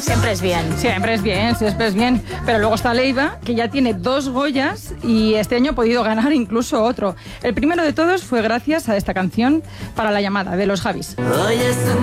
siempre es bien. Siempre es bien. Pero luego está Leiva, que ya tiene 2 Goyas y este año ha podido ganar incluso otro. El primero de todos fue gracias a esta canción Para la llamada, de los Javis.